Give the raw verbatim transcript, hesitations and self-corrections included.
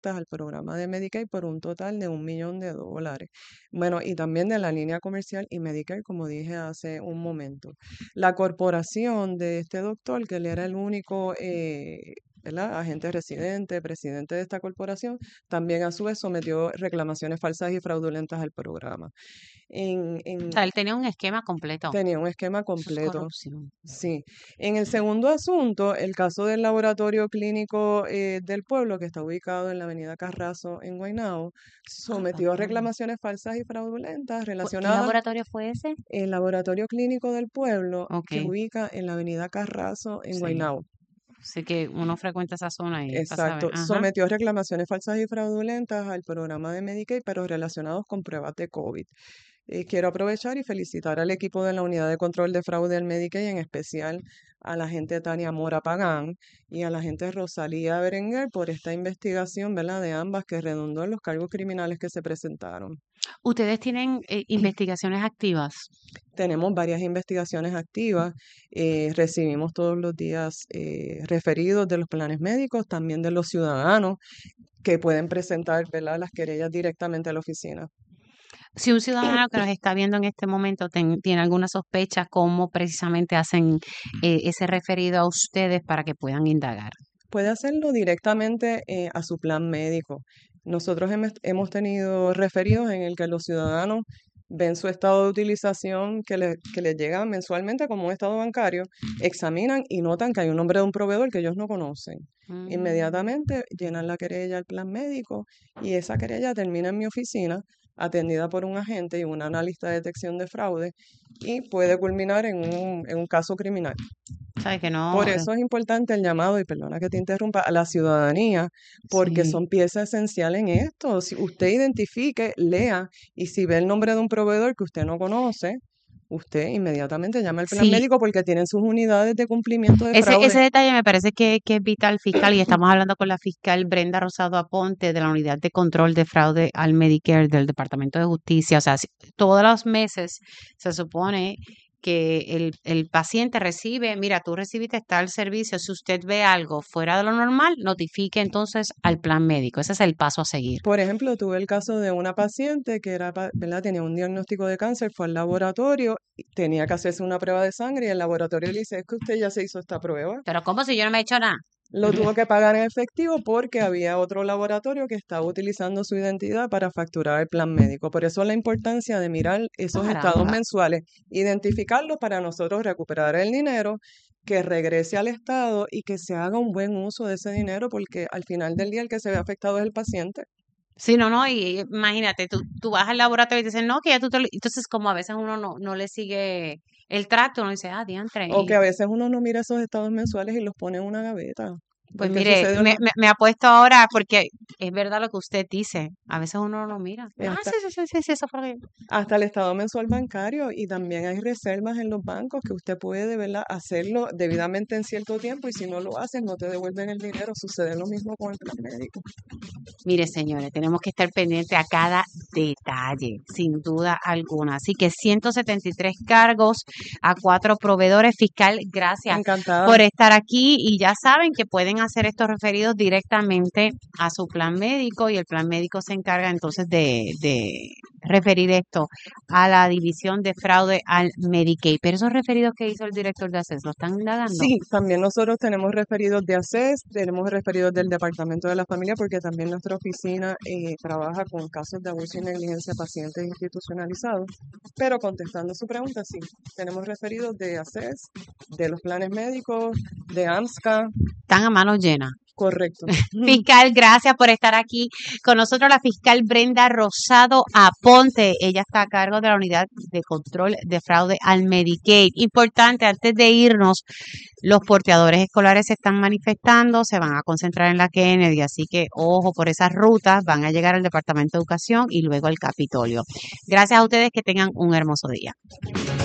directas al programa de Medicaid por un total de un millón de dólares. Bueno, y también de la línea comercial y Medicare, como dije hace un momento. La corporación de este doctor, que él era el único eh, ¿verdad? agente residente, presidente de esta corporación, también a su vez sometió reclamaciones falsas y fraudulentas al programa. En, O en, sea, él tenía un esquema completo. tenía un esquema Eso es completo. corrupción. Sí. En el segundo asunto, el caso del laboratorio clínico eh, del pueblo, que está ubicado en la avenida Carrazo, en Guaynabo, Ah, sometió papá. reclamaciones falsas y fraudulentas ¿Qué relacionadas laboratorio fue ese? al laboratorio clínico del pueblo, Ok, que ubica en la avenida Carrazo, en sí. Guaynabo. Sé que uno frecuenta esa zona y pasa a ver. Exacto. Ajá. Sometió reclamaciones falsas y fraudulentas al programa de Medicaid, pero relacionados con pruebas de COVID. Eh, quiero aprovechar y felicitar al equipo de la Unidad de Control de Fraude del Medicaid, en especial a la agente Tania Mora Pagán y a la agente Rosalía Berenguer por esta investigación, ¿verdad?, de ambas que redundó en los cargos criminales que se presentaron. ¿Ustedes tienen eh, investigaciones activas? Tenemos varias investigaciones activas, eh, recibimos todos los días eh, referidos de los planes médicos, también de los ciudadanos que pueden presentar, ¿verdad?, las querellas directamente a la oficina. Si un ciudadano que nos está viendo en este momento ten- tiene alguna sospecha, ¿cómo precisamente hacen eh, ese referido a ustedes para que puedan indagar? Puede hacerlo directamente eh, a su plan médico. Nosotros hemos, hemos tenido referidos en el que los ciudadanos ven su estado de utilización que, le, que les llega mensualmente como un estado bancario, examinan y notan que hay un nombre de un proveedor que ellos no conocen. Mm. Inmediatamente llenan la querella al plan médico y esa querella termina en mi oficina, atendida por un agente y un analista de detección de fraude, y puede culminar en un, en un caso criminal. ¿Sabes que no? Por Eh, eso es importante el llamado, y perdona que te interrumpa, a la ciudadanía, porque sí. son piezas esenciales en esto. Si usted identifique, lea, y si ve el nombre de un proveedor que usted no conoce, usted inmediatamente llama al plan Sí, médico porque tienen sus unidades de cumplimiento de ese, fraude. ese detalle me parece que, que es vital, fiscal, y estamos hablando con la fiscal Brenda Rosado Aponte de la Unidad de Control de Fraude al Medicare del Departamento de Justicia. O sea, si- todos los meses se supone que el, el paciente recibe, mira, tú recibiste tal servicio, si usted ve algo fuera de lo normal, notifique entonces al plan médico. Ese es el paso a seguir. Por ejemplo, tuve el caso de una paciente que era, pa- ¿verdad? Tenía un diagnóstico de cáncer, fue al laboratorio, y tenía que hacerse una prueba de sangre y el laboratorio le dice, es que usted ya se hizo esta prueba. Pero ¿cómo si yo no me he hecho nada? Lo tuvo que pagar en efectivo porque había otro laboratorio que estaba utilizando su identidad para facturar el plan médico. Por eso la importancia de mirar esos estados Caramba. mensuales, identificarlos para nosotros recuperar el dinero, que regrese al Estado y que se haga un buen uso de ese dinero, porque al final del día el que se ve afectado es el paciente. Sí, no, no, y imagínate, tú, tú vas al laboratorio y te dicen, no, que ya tú te lo... Entonces, como a veces uno no, no le sigue el trato, uno dice, ah, diantre. O que Y a veces uno no mira esos estados mensuales y los pone en una gaveta. pues El que mire, sucedió me, no me, me ha puesto ahora, porque es verdad lo que usted dice, a veces uno no lo mira. es Ah, hasta sí, sí, sí, sí, sí, eso fue lo que... hasta el estado mensual bancario, y también hay reservas en los bancos que usted puede, ¿verdad?, hacerlo debidamente en cierto tiempo, y si no lo haces no te devuelven el dinero. Sucede lo mismo con el plan médico. Mire, señores, tenemos que estar pendientes a cada detalle, sin duda alguna. Así que ciento setenta y tres cargos a cuatro proveedores. Fiscal, gracias Encantada. por estar aquí y ya saben que pueden hacer estos referidos directamente a su plan médico y el plan médico se encarga entonces de, de referir esto a la división de fraude al Medicaid. Pero esos referidos que hizo el director de acceso, ¿lo están indagando? Sí, también nosotros tenemos referidos de A C E S, tenemos referidos del Departamento de la Familia, porque también nuestra oficina eh, trabaja con casos de abuso y negligencia de pacientes institucionalizados. Pero contestando su pregunta, sí, tenemos referidos de A C E S, de los planes médicos, de AMSCA, Están a mano llena. correcto. Fiscal, gracias por estar aquí con nosotros, la fiscal Brenda Rosado Aponte. Ella está a cargo de la unidad de control de fraude al Medicaid. Importante, antes de irnos, los porteadores escolares se están manifestando, se van a concentrar en la Kennedy, así que ojo por esas rutas, van a llegar al Departamento de Educación y luego al Capitolio. Gracias a ustedes, que tengan un hermoso día.